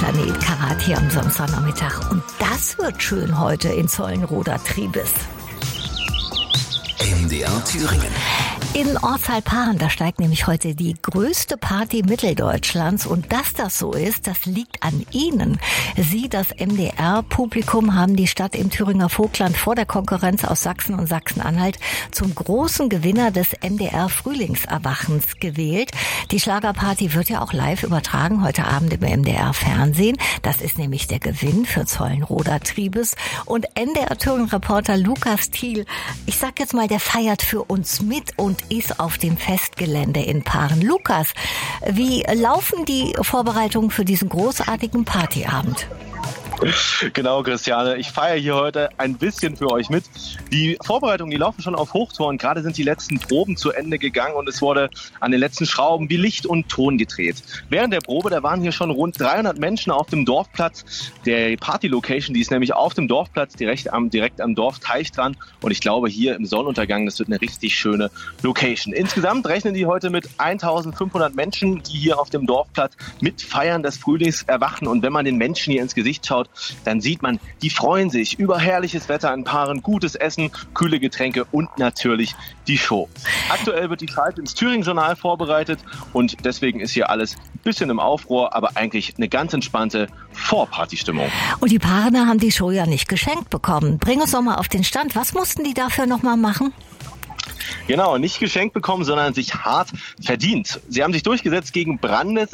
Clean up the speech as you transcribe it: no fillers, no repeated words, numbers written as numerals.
Planet Karat hier am Samstagnachmittag. Und das wird schön heute in Zollenroda-Tribes. MDR Thüringen. In Ortshal-Paaren, da steigt nämlich heute die größte Party Mitteldeutschlands. Und dass das so ist, das liegt an Ihnen. Sie, das MDR-Publikum, haben die Stadt im Thüringer Vogtland vor der Konkurrenz aus Sachsen und Sachsen-Anhalt zum großen Gewinner des MDR-Frühlingserwachens gewählt. Die Schlagerparty wird ja auch live übertragen, heute Abend im MDR-Fernsehen. Das ist nämlich der Gewinn für Zollenroda-Tribes. Und NDR-Thüringen-Reporter Lukas Thiel, ich sag jetzt mal, der feiert für uns mit und ist auf dem Festgelände in Paaren. Lukas, wie laufen die Vorbereitungen für diesen großartigen Partyabend? Genau, Christiane. Ich feiere hier heute ein bisschen für euch mit. Die Vorbereitungen, die laufen schon auf Hochtouren. Gerade sind die letzten Proben zu Ende gegangen und es wurde an den letzten Schrauben wie Licht und Ton gedreht. Während der Probe, da waren hier schon rund 300 Menschen auf dem Dorfplatz. Der Party-Location, die ist nämlich auf dem Dorfplatz, direkt am Dorfteich dran. Und ich glaube, hier im Sonnenuntergang, das wird eine richtig schöne Location. Insgesamt rechnen die heute mit 1500 Menschen, die hier auf dem Dorfplatz mitfeiern, das Frühlingserwachen. Und wenn man den Menschen hier ins Gesicht schaut, dann sieht man, die freuen sich über herrliches Wetter in Paaren, gutes Essen, kühle Getränke und natürlich die Show. Aktuell wird die Schalte ins Thüringen-Journal vorbereitet und deswegen ist hier alles ein bisschen im Aufruhr, aber eigentlich eine ganz entspannte Vorpartystimmung. Und die Paarener haben die Show ja nicht geschenkt bekommen. Bring uns doch mal auf den Stand. Was mussten die dafür noch mal machen? Genau, nicht geschenkt bekommen, sondern sich hart verdient. Sie haben sich durchgesetzt gegen Brandes,